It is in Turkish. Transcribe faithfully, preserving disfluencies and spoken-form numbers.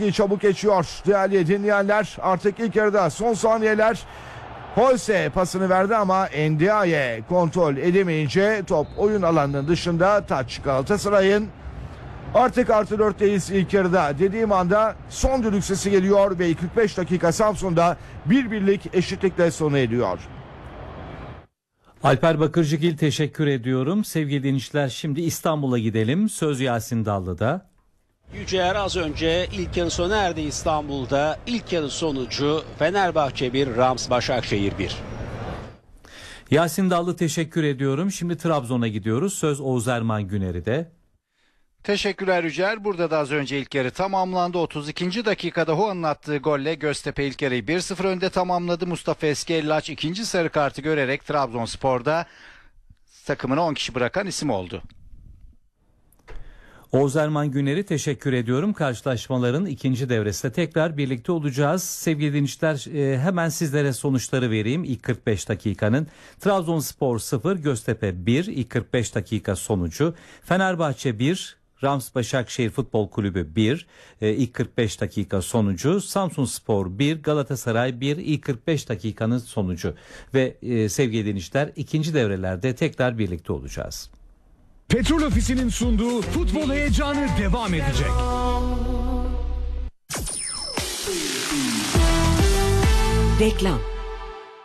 çizgiyi çabuk geçiyor. Değerli dinleyenler, artık ilk yarıda son saniyeler. Holse pasını verdi ama Ndiaye kontrol edemeyince top oyun alanının dışında. Taç Galatasaray'ın. Artık artı dörtteyiz ilk yarıda. Dediğim anda son düdük sesi geliyor ve kırk beş dakika Samsun'da bir birlik eşitlikle sona eriyor. Alper Bakırcıgil, teşekkür ediyorum. Sevgili dinleyiciler, şimdi İstanbul'a gidelim. Söz Yasin Dallı'da. Yüceer az önce ilk yarı sona erdi İstanbul'da. İlk yarı sonucu Fenerbahçe bir, Rams Başakşehir bir. Yasin Dallı, teşekkür ediyorum. Şimdi Trabzon'a gidiyoruz. Söz Oğuz Erman Güneri'de. Teşekkürler Yücel. Burada da az önce ilk yarı tamamlandı. otuz ikinci dakikada Huan'ın attığı golle Göztepe ilk yarıyı bir sıfır önde tamamladı. Mustafa Eskellaç ikinci sarı kartı görerek Trabzonspor'da takımına on kişi bırakan isim oldu. Oğuz Erman Güner'i teşekkür ediyorum. Karşılaşmaların ikinci devresinde tekrar birlikte olacağız. Sevgili dinleyiciler, hemen sizlere sonuçları vereyim. İlk kırk beş dakikanın Trabzonspor sıfır, Göztepe bir, ilk kırk beş dakika sonucu. Fenerbahçe bir, Rams Başakşehir Futbol Kulübü bir, ilk kırk beş dakika sonucu. Samsunspor bir, Galatasaray bir, ilk kırk beş dakikanın sonucu. Ve e, sevgili dinleyiciler, ikinci devrelerde tekrar birlikte olacağız. Petrol Ofisi'nin sunduğu futbol heyecanı devam edecek. Reklam.